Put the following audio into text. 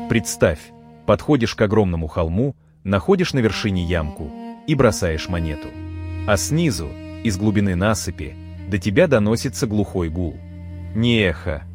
Представь, подходишь к огромному холму, находишь на вершине ямку и бросаешь монету. А снизу, из глубины насыпи, до тебя доносится глухой гул. Не эхо,